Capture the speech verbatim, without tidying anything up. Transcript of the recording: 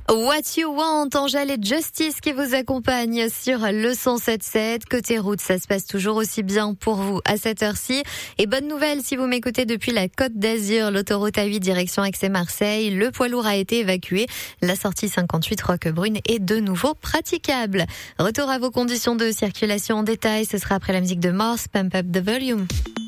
What You Want, Angèle et Justice qui vous accompagnent sur le cent sept sept. Côté route, ça se passe toujours aussi bien pour vous à cette heure-ci. Et bonne nouvelle si vous m'écoutez depuis la Côte d'Azur, l'autoroute A huit direction Aix-et-Marseille. Le poids lourd a été évacué. La sortie cinquante-huit Roquebrune est de nouveau praticable. Retour à vos conditions de circulation en détail, ce sera après la musique de Mars, Pump Up the Volume.